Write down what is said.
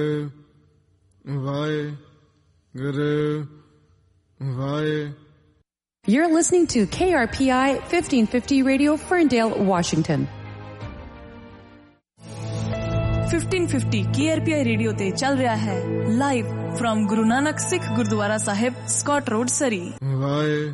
You're listening to KRPI 1550 Radio, Ferndale, Washington. 1550 KRPI radio ते चल रहा है live from Guru Nanak Sikh gurdwara Sahib Scott road सरी।